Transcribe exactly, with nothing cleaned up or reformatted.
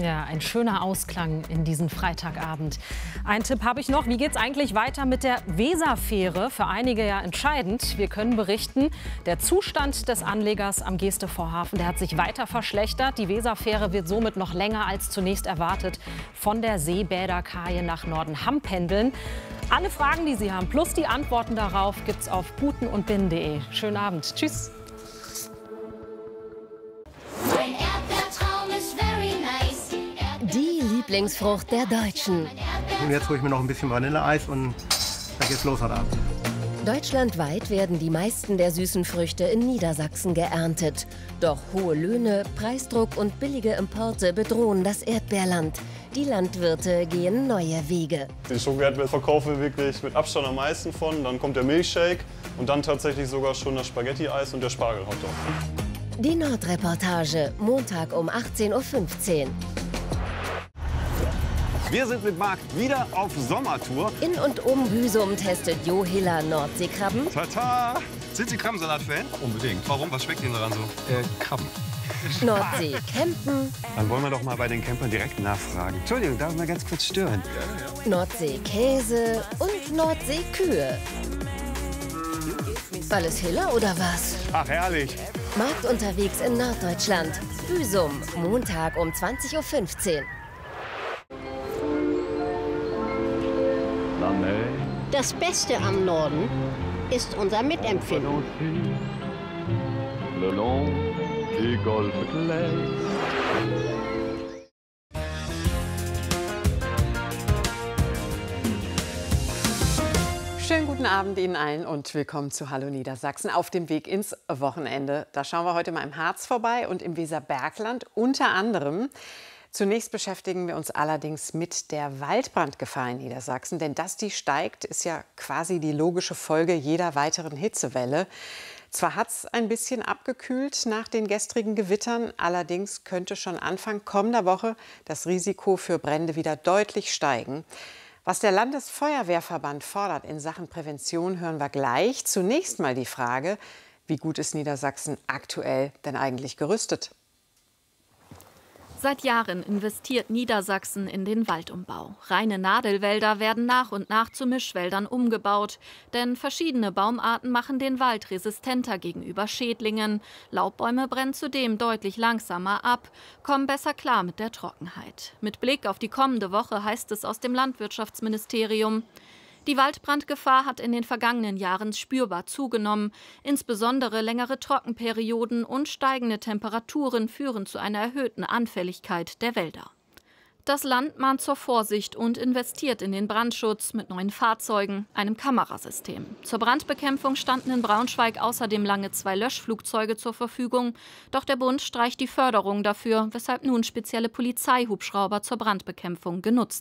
Ja, ein schöner Ausklang in diesen Freitagabend. Ein Tipp habe ich noch. Wie geht es eigentlich weiter mit der Weserfähre? Für einige ja entscheidend. Wir können berichten, der Zustand des Anlegers am Gestevorhafen, der hat sich weiter verschlechtert. Die Weserfähre wird somit noch länger als zunächst erwartet von der Seebäderkaje nach Nordenham pendeln. Alle Fragen, die Sie haben, plus die Antworten darauf, gibt es auf buten und binnen punkt de. Schönen Abend. Tschüss. Die Lieblingsfrucht der Deutschen. Und jetzt hole ich mir noch ein bisschen Vanilleeis und dann geht's los heute Abend. Deutschlandweit werden die meisten der süßen Früchte in Niedersachsen geerntet. Doch hohe Löhne, Preisdruck und billige Importe bedrohen das Erdbeerland. Die Landwirte gehen neue Wege. Den Schokoerdbeer verkaufen wir wirklich mit Abstand am meisten von. Dann kommt der Milchshake und dann tatsächlich sogar schon das Spaghetti-Eis und der Spargelhotdog. Die Nordreportage, Montag um achtzehn Uhr fünfzehn. Wir sind mit Marc wieder auf Sommertour. In und um Büsum testet Jo Hiller Nordseekrabben. Tata! Sind Sie Krabbensalat-Fan? Unbedingt. Warum? Was schmeckt Ihnen daran so? Äh, Krabben. Nordsee campen. Dann wollen wir doch mal bei den Campern direkt nachfragen. Entschuldigung, darf ich mal ganz kurz stören? Nordsee Käse und Nordsee Kühe. Alles Hiller oder was? Ach, herrlich. Markt unterwegs in Norddeutschland. Büsum, Montag um zwanzig Uhr fünfzehn. Das Beste am Norden ist unser Mitempfinden. Schönen guten Abend Ihnen allen und willkommen zu Hallo Niedersachsen auf dem Weg ins Wochenende. Da schauen wir heute mal im Harz vorbei und im Weserbergland unter anderem. Zunächst beschäftigen wir uns allerdings mit der Waldbrandgefahr in Niedersachsen. Denn dass die steigt, ist ja quasi die logische Folge jeder weiteren Hitzewelle. Zwar hat es ein bisschen abgekühlt nach den gestrigen Gewittern, allerdings könnte schon Anfang kommender Woche das Risiko für Brände wieder deutlich steigen. Was der Landesfeuerwehrverband fordert in Sachen Prävention, hören wir gleich. Zunächst mal die Frage, wie gut ist Niedersachsen aktuell denn eigentlich gerüstet? Seit Jahren investiert Niedersachsen in den Waldumbau. Reine Nadelwälder werden nach und nach zu Mischwäldern umgebaut. Denn verschiedene Baumarten machen den Wald resistenter gegenüber Schädlingen. Laubbäume brennen zudem deutlich langsamer ab, kommen besser klar mit der Trockenheit. Mit Blick auf die kommende Woche heißt es aus dem Landwirtschaftsministerium: Die Waldbrandgefahr hat in den vergangenen Jahren spürbar zugenommen. Insbesondere längere Trockenperioden und steigende Temperaturen führen zu einer erhöhten Anfälligkeit der Wälder. Das Land mahnt zur Vorsicht und investiert in den Brandschutz mit neuen Fahrzeugen, einem Kamerasystem. Zur Brandbekämpfung standen in Braunschweig außerdem lange zwei Löschflugzeuge zur Verfügung. Doch der Bund streicht die Förderung dafür, weshalb nun spezielle Polizeihubschrauber zur Brandbekämpfung genutzt